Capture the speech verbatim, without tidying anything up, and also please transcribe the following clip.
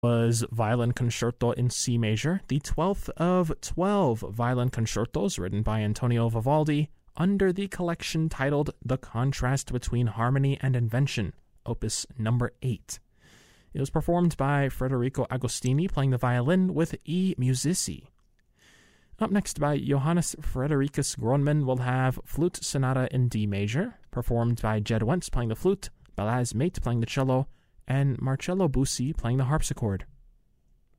was Violin Concerto in C major, the twelfth of twelve violin concertos written by Antonio Vivaldi under the collection titled The Contrast Between Harmony and Invention, opus number eight. It was performed by Federico Agostini playing the violin with E. Musici. Up next by Johannes Fredericus Gronman, we'll have Flute Sonata in D major, performed by Jed Wentz playing the flute, Balazs Mate playing the cello, and Marcello Busi playing the harpsichord.